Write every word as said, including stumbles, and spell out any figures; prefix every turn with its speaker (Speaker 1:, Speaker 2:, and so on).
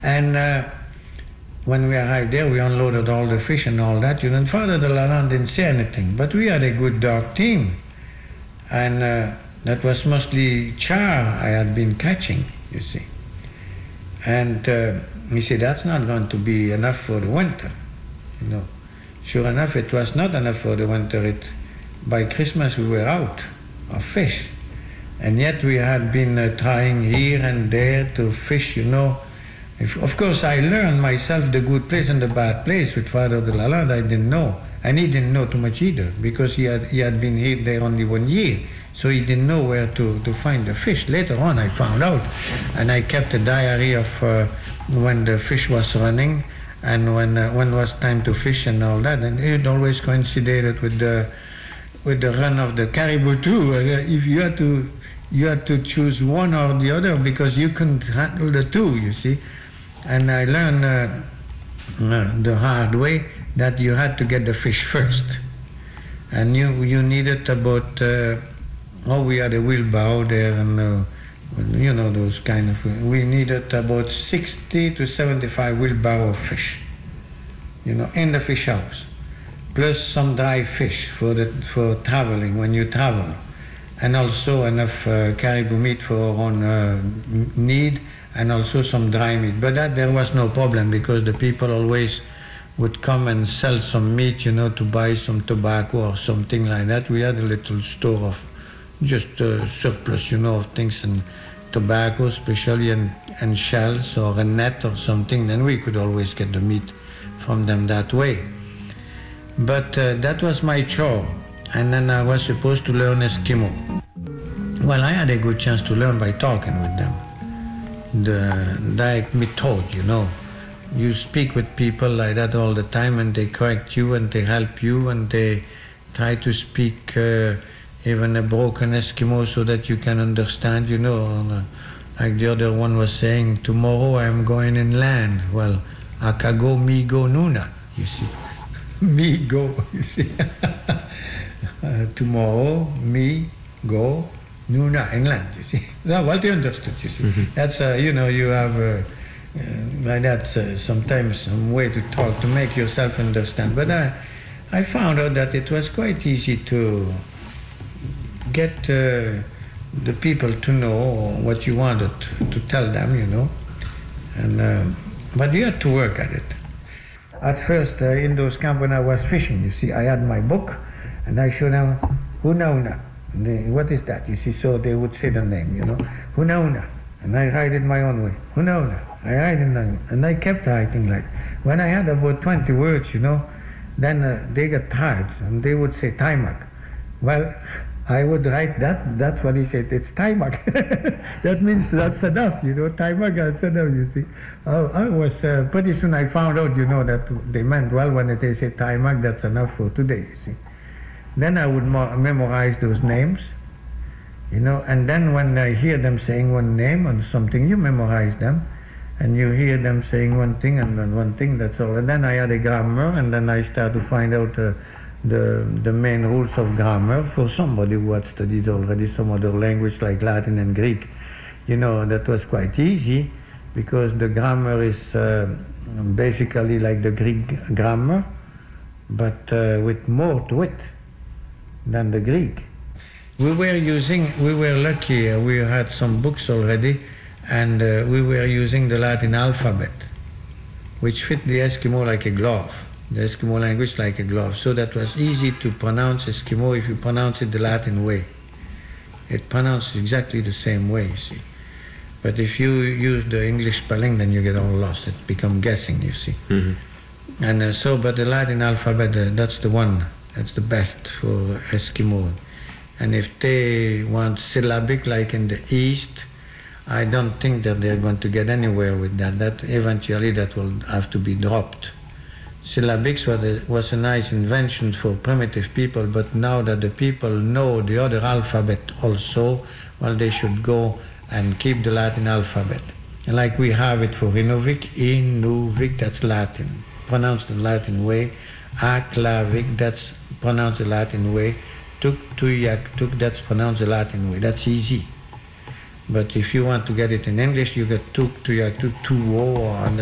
Speaker 1: And uh, when we arrived there, we unloaded all the fish and all that. You know, and Father de Lalande didn't say anything, but we had a good dog team. And uh, that was mostly char I had been catching, you see. And uh, he said, that's not going to be enough for the winter, you know. Sure enough, it was not enough for the winter. It, by Christmas, we were out of fish. And yet we had been uh, trying here and there to fish, you know. If, of course, I learned myself the good place and the bad place with Father de Lalande. I didn't know. And he didn't know too much either, because he had, he had been here there only one year. So he didn't know where to, to find the fish. Later on, I found out. And I kept a diary of uh, when the fish was running and when uh, when was time to fish and all that. And it always coincided with the with the run of the caribou too. If you had to you had to choose one or the other, because you couldn't handle the two, you see. And I learned uh, uh, the hard way that you had to get the fish first. And you you needed about, uh, oh, we had a wheelbarrow there, and uh, you know, those kind of, we needed about sixty to seventy-five wheelbarrow of fish, you know, in the fish house, plus some dry fish for the for traveling when you travel, and also enough uh, caribou meat for our own uh, need, and also some dry meat. But that there was no problem, because the people always would come and sell some meat, you know, to buy some tobacco or something like that. We had a little store of just uh, surplus, you know, of things, and tobacco especially, and, and shells or a net or something. Then we could always get the meat from them that way. But uh, that was my chore. And then I was supposed to learn Eskimo. Well, I had a good chance to learn by talking with them. The direct method, you know. You speak with people like that all the time, and they correct you and they help you, and they try to speak uh, even a broken Eskimo so that you can understand, you know. Uh, like the other one was saying, tomorrow I'm going inland. Well, Akago mi go nuna, you see. Me go, you see. uh, tomorrow, me go nuna, inland, you see. That's what you understood, you see. Mm-hmm. That's, uh, you know, you have uh, uh, like that uh, sometimes some way to talk to make yourself understand. But I, I found out that it was quite easy to get uh, the people to know what you wanted to tell them, you know. And uh, but you had to work at it. At first, uh, in those camps when I was fishing, you see, I had my book, and I showed them Huna Huna. They, what is that? You see, so they would say the name, you know, Huna Huna, and I write it my own way, Huna Huna. I write it my own, and I kept writing like. When I had about twenty words, you know, then uh, they got tired, and they would say Taimak. Well, I would write that, that's what he said, it's Taimak. That means that's enough, you know, Taimak, that's enough, you see. Oh, I was, uh, pretty soon I found out, you know, that they meant, well, when they say Taimak, that's enough for today, you see. Then I would mo- memorize those names, you know, and then when I hear them saying one name or something, you memorize them, and you hear them saying one thing and then one thing, that's all. And then I had a grammar, and then I started to find out uh, the the main rules of grammar for somebody who had studied already some other language like Latin and Greek. You know, that was quite easy, because the grammar is uh, basically like the Greek grammar, but uh, with more to it than the Greek. We were using, we were lucky, uh, we had some books already, and uh, we were using the Latin alphabet, which fit the Eskimo like a glove. The Eskimo language like a glove. So that was easy to pronounce Eskimo if you pronounce it the Latin way. It pronounced exactly the same way, you see. But if you use the English spelling, then you get all lost. It becomes guessing, you see. Mm-hmm. And uh, so, but the Latin alphabet, uh, that's the one, that's the best for Eskimo. And if they want syllabic like in the East, I don't think that they're going to get anywhere with that. That eventually that will have to be dropped. Syllabics was a, was a nice invention for primitive people, but now that the people know the other alphabet also, well, they should go and keep the Latin alphabet. And like we have it for Inuvik, Inuvik, that's Latin, pronounced the Latin way. Aklavik, that's pronounced the Latin way. Tuk, Tuyak, Tuk, that's pronounced the Latin way. That's easy. But if you want to get it in English, you get took to your to two o on